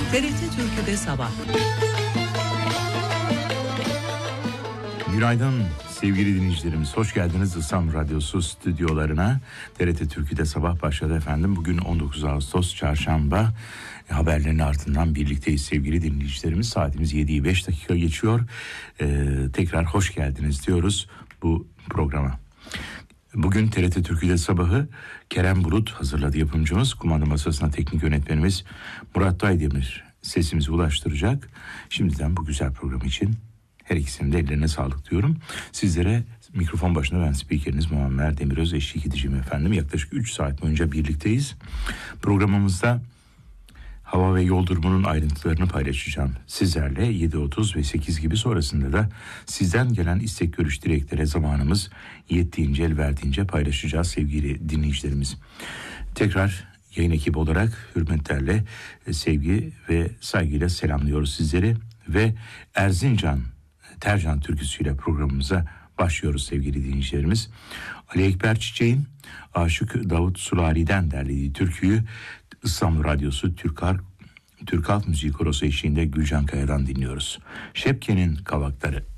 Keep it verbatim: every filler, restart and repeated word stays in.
T R T Türkü'de sabah. Günaydın sevgili dinleyicilerimiz. Hoş geldiniz İstanbul Radyosu stüdyolarına. T R T Türkü'de sabah başladı efendim. Bugün on dokuz Ağustos Çarşamba. E, haberlerin ardından birlikteyiz sevgili dinleyicilerimiz. Saatimiz yediyi beş dakika geçiyor. Ee, tekrar hoş geldiniz diyoruz bu programa. Bugün T R T Türkü'de sabahı Kerem Bulut hazırladı yapımcımız. Kumanda masasına teknik yönetmenimiz Murat Daydemir sesimizi ulaştıracak. Şimdiden bu güzel program için her ikisinin de ellerine sağlık diyorum. Sizlere mikrofon başında ben spikeriniz Muammer Demiröz eşlik edeceğim efendim. Yaklaşık üç saat boyunca birlikteyiz. Programımızda hava ve yol durumunun ayrıntılarını paylaşacağım sizlerle yedi otuz ve sekiz gibi, sonrasında da sizden gelen istek, görüş, dileklere zamanımız yettiğince, el verdiğince paylaşacağız sevgili dinleyicilerimiz. Tekrar yayın ekibi olarak hürmetlerle, sevgi ve saygıyla selamlıyoruz sizleri ve Erzincan Tercan türküsüyle programımıza başlıyoruz sevgili dinleyicilerimiz. Ali Ekber Çiçek'in Aşık Davut Sulari'den derlediği türküyü İstanbul Radyosu Türk Halk, Türk Halk Müziği Korosu eşliğinde Gülcan Kaya'dan dinliyoruz. Şebke'nin Kavakları.